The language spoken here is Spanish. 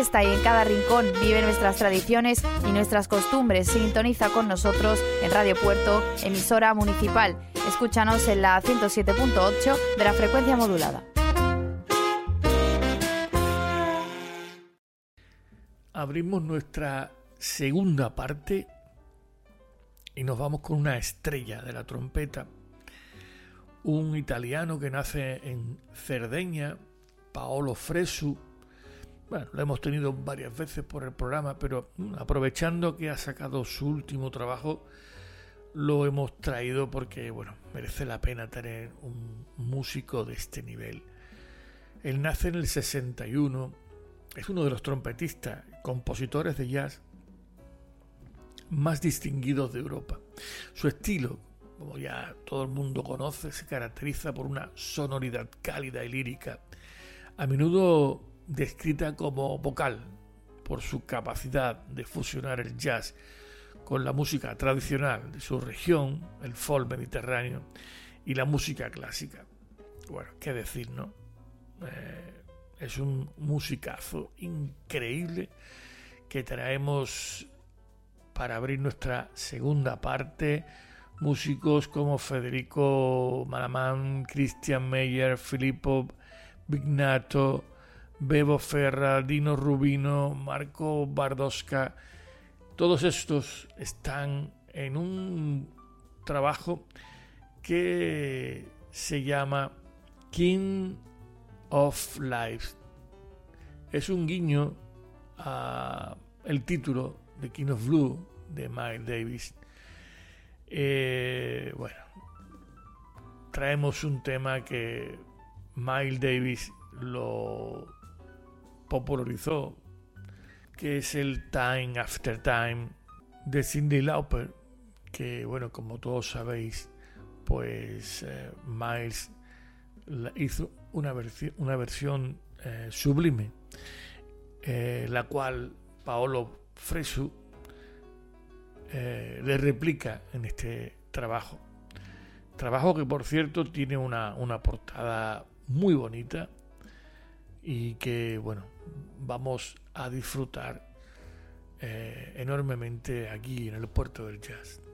Está y en cada rincón vive nuestras tradiciones y nuestras costumbres. Sintoniza con nosotros en Radio Puerto, emisora municipal. Escúchanos en la 107.8 de la frecuencia modulada. Abrimos nuestra segunda parte y nos vamos con una estrella de la trompeta, un italiano que nace en Cerdeña, Paolo Fresu. Bueno, lo hemos tenido varias veces por el programa, pero aprovechando que ha sacado su último trabajo, lo hemos traído porque, bueno, merece la pena tener un músico de este nivel. Él nace en el 61, es uno de los trompetistas, compositores de jazz más distinguidos de Europa. Su estilo, como ya todo el mundo conoce, se caracteriza por una sonoridad cálida y lírica, a menudo descrita como vocal, por su capacidad de fusionar el jazz con la música tradicional de su región, el folk mediterráneo, y la música clásica. Bueno, qué decir, ¿no? Es un musicazo increíble que traemos para abrir nuestra segunda parte. Músicos como Federico Malaman, Christian Meyer, Filippo Vignato, Bebo Ferra, Dino Rubino, Marco Bardosca. Todos estos están en un trabajo que se llama King of Life. Es un guiño a el título de King of Blue de Miles Davis. Bueno, traemos un tema que Miles Davis lo popularizó, que es el Time After Time de Cyndi Lauper, que, bueno, como todos sabéis, pues Miles hizo una versión sublime, la cual Paolo Fresu le replica en este trabajo que, por cierto, tiene una portada muy bonita y que, bueno, vamos a disfrutar enormemente aquí en el Puerto del Jazz.